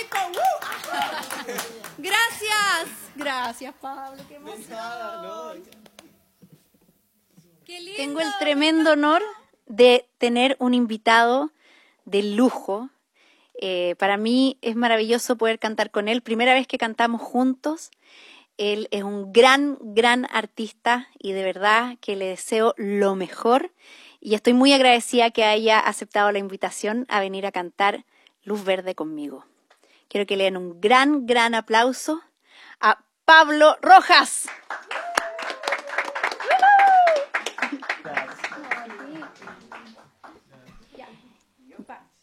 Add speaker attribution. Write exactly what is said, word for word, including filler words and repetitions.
Speaker 1: público. ¡Uh! Gracias. Gracias, Pablo. Qué emoción. Qué lindo. Tengo el tremendo honor de tener un invitado de lujo. Eh, para mí es maravilloso poder cantar con él. Primera vez que cantamos juntos. Él es un gran, gran artista y de verdad que le deseo lo mejor. Y estoy muy agradecida que haya aceptado la invitación a venir a cantar Luz Verde conmigo. Quiero que le den un gran, gran aplauso a Pablo Rojas.